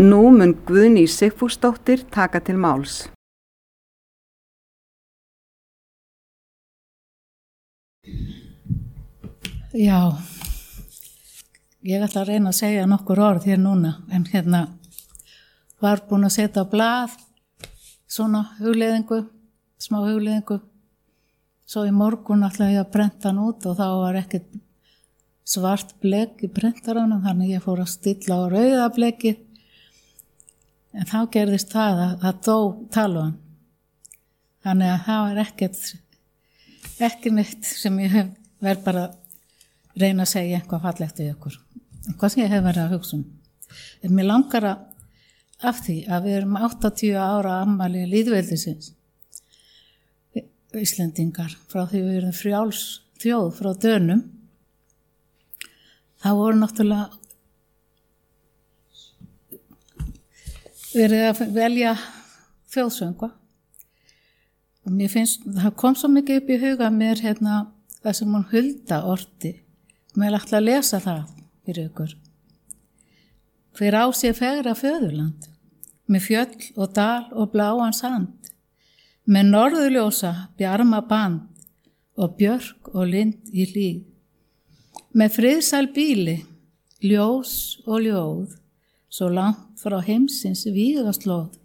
Nú mun Guðný Sigfúsdóttir taka til máls. Já, ég ætla að reyna að segja nokkur orð hér núna, en var búin að setja á blað svona hugleiðingu, smá hugleiðingu. Svo í morgun ætlaði ég að prenta hann út og þá var ekkert svart blek í prentaranum, þannig ég fór að stilla á rauða bleki. En þá gerðist það að dó talvan. Þannig að það var ekki neitt sem ég verð bara að reyna að segja eitthvað fallegt við ykkur. Eitthvað sem ég hef verið að hugsa um. En mér langar af því að við erum 80 ára afmæli lýðveldisins. Íslendingar, frá því við erum frjáls þjóð frá Dönum. Það voru náttúrulega verið að velja þjóðsöngva. Og mér finnst, það kom svo mikið upp í huga mér það sem hún Hulda orti. Mér ætla að lesa það fyrir ykkur. Hver á sér fegra föðurland, með fjöll og dal og bláan sand, með norðurljósa bjarma band og björk og lind í hlíð, með friðsæl bíli, ljós og ljóð, svo langt frá heimsins vígaslóð.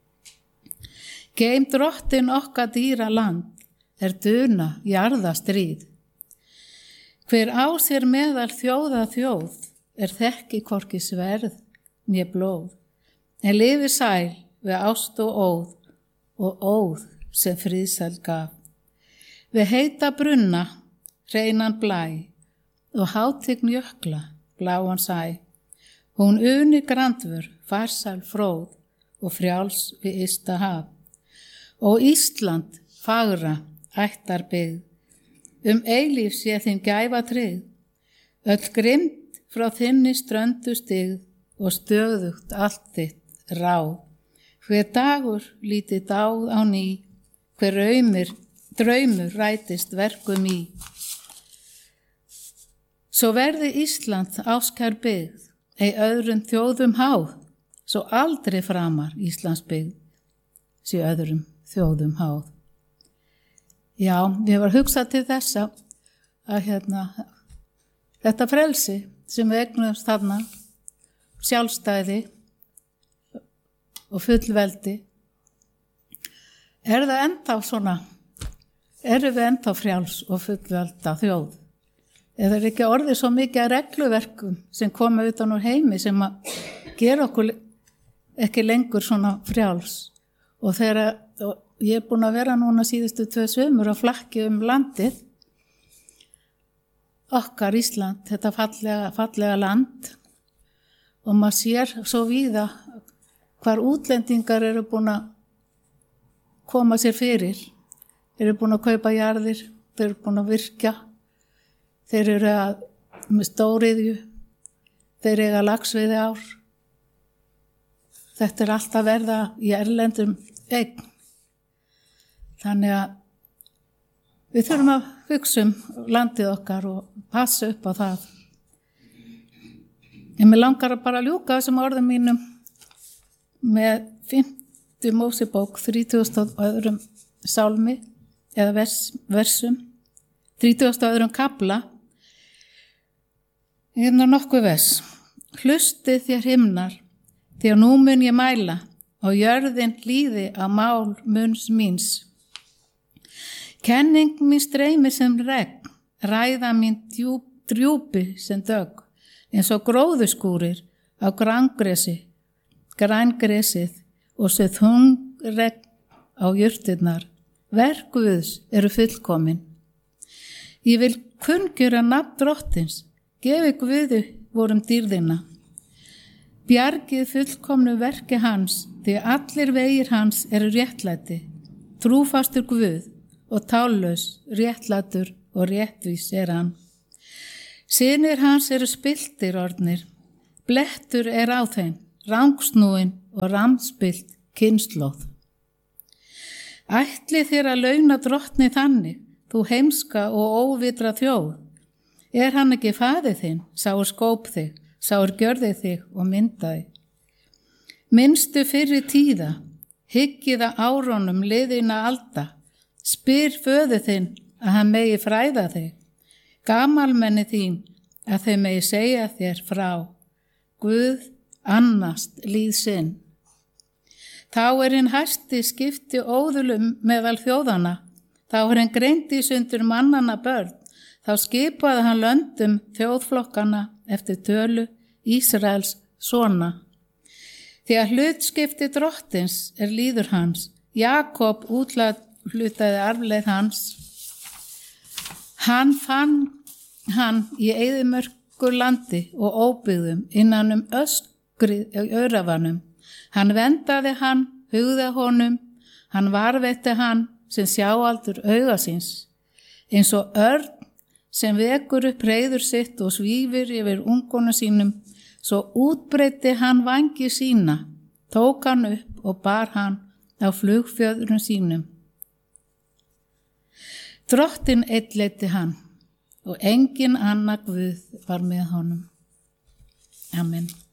Geym drottin okkar dýra land, duna jarðastríð. Hver á sér meðal þjóða þjóð, þekki hvorki sverð né blóð, en lifi sæl við ást og óð sem friðsæl gaf. Við heita brunna, hreinan blæ, og hátign jökla, bláan sæ. Hún uni grandvör, farsæl fróð, og frjáls við ysta haf. Og Ísland fagra ættar byggð, eilíf sé þín gæfa tryggð, öll grimmt frá þinni ströndu stigð og stöðugt allt þitt ráð. Hver dagur lítið dáð á ný, hver draumur rætist verkum í. Svo verði Ísland áskær byggð, ei öðrum þjóðum háð, svo aldrei framar Íslands byggð, sé öðrum þjóðum háð. Já, ég var hugsað til þessa að þetta frelsi sem við eignumst þarna, sjálfstæði og fullveldi, það ennþá svona, erum við ennþá frjáls og fullvelda þjóð? Eða ekki orðið svo mikið að regluverkum sem koma utan úr heimi sem að gera okkur ekki lengur svona frjáls? Og ég búin að vera núna síðustu 2 sumur að flakki landið, okkar Ísland, þetta fallega land, og maður sér svo víða hvar útlendingar eru búin að koma sér fyrir, eru búin að kaupa jarðir, þeir eru búin að virkja, þeir eru með stóriðju, þeir eiga laxveiði ár. Þetta allt að verða í erlendum eign. Þannig að við þurfum að hugsa landið okkar og passa upp á það. En mér langar að bara ljúka þessum orðum mínum með 5. Mósebók 32. sálmi eða versum, 32. kafla. Nokkuð vers. Hlustið þér himnar, því að nú mun ég mæla og jörðin hlýði á mál munns míns. Kenning mín streymir sem regn, ræða mín drjúpi sem dögg, eins og gróðurskúrir á grængresið og sem þungregn á jurtirnar. Verk Guðs eru fullkomin. Ég vil kunngjöra nafn drottins, gefi Guði vorum dýrðina. Bjargið fullkomnu verki hans, því allir vegir hans eru réttlæti. Trúfastur Guð og tállaus, réttlætur og réttvís hann. Synir hans eru spilltir orðnir, blettur á þeim, rangsnúin og ramspilt kynslóð. Ætli þér að launa drottni þannig, þú heimska og óvitra þjóð. Hann ekki faðir þinn, sá skóp þig, sá gjörði þig og myndaði. Minnstu fyrri tíða, hyggiða árónum liðina alda, spyr föður þinn að hann megi fræða þig, gamalmenni þín að þau megi segja þér frá, Guð annast líð sinn. Þá hinn hæsti skipti óðulum meðal þjóðana, þá hinn greindi sundur mannanna börn, þá skipaði hann löndum þjóðflokkana eftir tölu Ísraels sona. Því að hlutskipti drottins líður hans, Jakob úthlutaði arfleið hans. Hann fann hann í eyðimörku landi og óbyggðum innan öskrið örafanum. Hann vendaði hann, hugða honum, hann varvetti hann sem sjáaldur auga síns. Eins og örn sem vekur upp reiður sitt og svífir yfir ungonu sínum, svo útbreiddi hann vangi sína, tók hann upp og bar hann á flugfjöðrum sínum. Drottinn einn leiddi hann og engin annar Guð var með honum. Amen.